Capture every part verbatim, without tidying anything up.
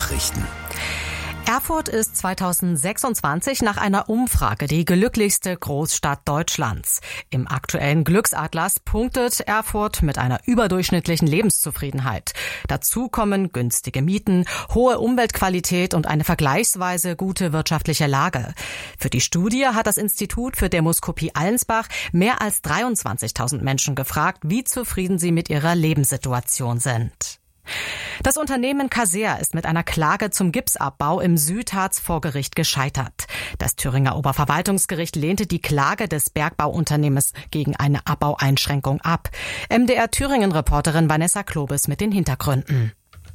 Nachrichten. Erfurt ist zweitausendsechsundzwanzig nach einer Umfrage die glücklichste Großstadt Deutschlands. Im aktuellen Glücksatlas punktet Erfurt mit einer überdurchschnittlichen Lebenszufriedenheit. Dazu kommen günstige Mieten, hohe Umweltqualität und eine vergleichsweise gute wirtschaftliche Lage. Für die Studie hat das Institut für Demoskopie Allensbach mehr als dreiundzwanzigtausend Menschen gefragt, wie zufrieden sie mit ihrer Lebenssituation sind. Das Unternehmen Kaseya ist mit einer Klage zum Gipsabbau im Südharz vor Gericht gescheitert. Das Thüringer Oberverwaltungsgericht lehnte die Klage des Bergbauunternehmens gegen eine Abbaueinschränkung ab. M D R Thüringen-Reporterin Vanessa Klobes mit den Hintergründen.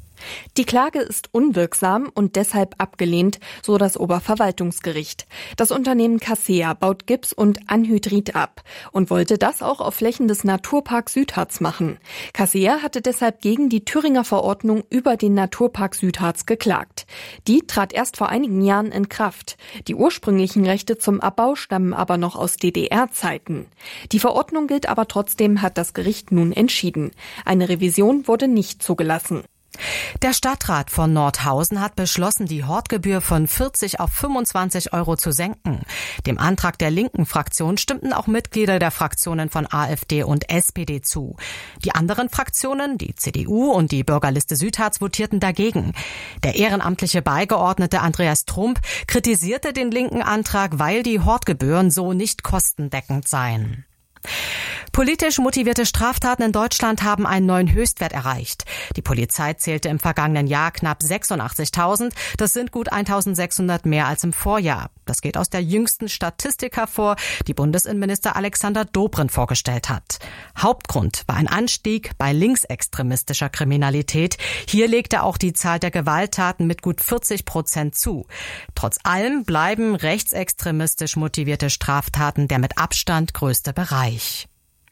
Die Klage ist unwirksam und deshalb abgelehnt, so das Oberverwaltungsgericht. Das Unternehmen Kaseya baut Gips und Anhydrit ab und wollte das auch auf Flächen des Naturparks Südharz machen. Kaseya hatte deshalb gegen die Thüringer Verordnung über den Naturpark Südharz geklagt. Die trat erst vor einigen Jahren in Kraft. Die ursprünglichen Rechte zum Abbau stammen aber noch aus D D R-Zeiten. Die Verordnung gilt aber trotzdem, hat das Gericht nun entschieden. Eine Revision wurde nicht zugelassen. Der Stadtrat von Nordhausen hat beschlossen, die Hortgebühr von vierzig auf fünfundzwanzig Euro zu senken. Dem Antrag der linken Fraktion stimmten auch Mitglieder der Fraktionen von AfD und S P D zu. Die anderen Fraktionen, die C D U und die Bürgerliste Südharz, votierten dagegen. Der ehrenamtliche Beigeordnete Andreas Trump kritisierte den linken Antrag, weil die Hortgebühren so nicht kostendeckend seien. Politisch motivierte Straftaten in Deutschland haben einen neuen Höchstwert erreicht. Die Polizei zählte im vergangenen Jahr knapp sechsundachtzigtausend. Das sind gut eintausendsechshundert mehr als im Vorjahr. Das geht aus der jüngsten Statistik hervor, die Bundesinnenminister Alexander Dobrindt vorgestellt hat. Hauptgrund war ein Anstieg bei linksextremistischer Kriminalität. Hier legte auch die Zahl der Gewalttaten mit gut vierzig Prozent zu. Trotz allem bleiben rechtsextremistisch motivierte Straftaten der mit Abstand größte Bereich.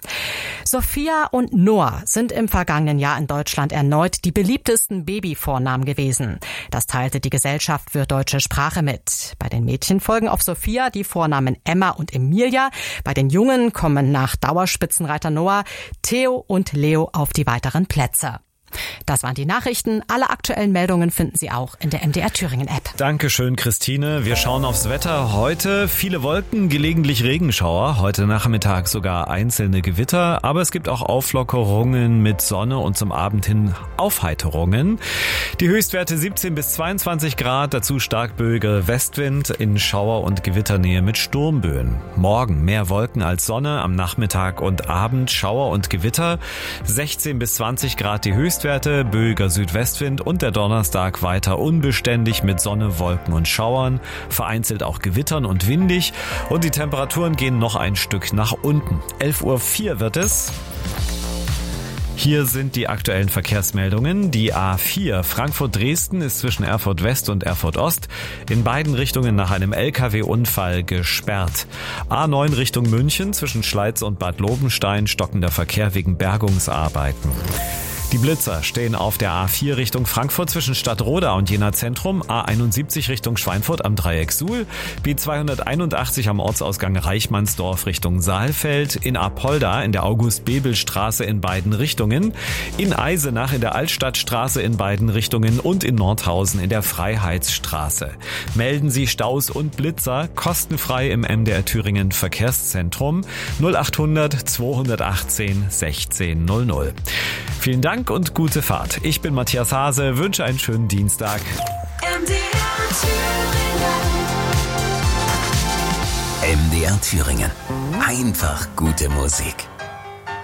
Sophia und Noah sind im vergangenen Jahr in Deutschland erneut die beliebtesten Babyvornamen gewesen. Das teilte die Gesellschaft für deutsche Sprache mit. Bei den Mädchen folgen auf Sophia die Vornamen Emma und Emilia. Bei den Jungen kommen nach Dauerspitzenreiter Noah Theo und Leo auf die weiteren Plätze. Das waren die Nachrichten. Alle aktuellen Meldungen finden Sie auch in der M D R Thüringen App. Dankeschön, Christine. Wir schauen aufs Wetter. Heute viele Wolken, gelegentlich Regenschauer. Heute Nachmittag sogar einzelne Gewitter. Aber es gibt auch Auflockerungen mit Sonne und zum Abend hin Aufheiterungen. Die Höchstwerte siebzehn bis zweiundzwanzig Grad. Dazu starkböiger Westwind in Schauer- und Gewitternähe mit Sturmböen. Morgen mehr Wolken als Sonne. Am Nachmittag und Abend Schauer und Gewitter. sechzehn bis zwanzig Grad die Höchstwerte. Werte, böiger Südwestwind und der Donnerstag weiter unbeständig mit Sonne, Wolken und Schauern, vereinzelt auch Gewittern und windig und die Temperaturen gehen noch ein Stück nach unten. elf Uhr vier wird es. Hier sind die aktuellen Verkehrsmeldungen. Die A vier Frankfurt-Dresden ist zwischen Erfurt West und Erfurt Ost in beiden Richtungen nach einem L K W-Unfall gesperrt. A neun Richtung München zwischen Schleiz und Bad Lobenstein stockender Verkehr wegen Bergungsarbeiten. Die Blitzer stehen auf der A vier Richtung Frankfurt zwischen Stadtroda und Jena Zentrum, A einundsiebzig Richtung Schweinfurt am Dreieck Suhl, B zweihunderteinundachtzig am Ortsausgang Reichmannsdorf Richtung Saalfeld, in Apolda in der August-Bebel-Straße in beiden Richtungen, in Eisenach in der Altstadtstraße in beiden Richtungen und in Nordhausen in der Freiheitsstraße. Melden Sie Staus und Blitzer kostenfrei im M D R Thüringen Verkehrszentrum null achthundert zweihundertachtzehn sechzehn null null. Vielen Dank und gute Fahrt. Ich bin Matthias Hase, wünsche einen schönen Dienstag. M D R Thüringen. M D R Thüringen. Einfach gute Musik.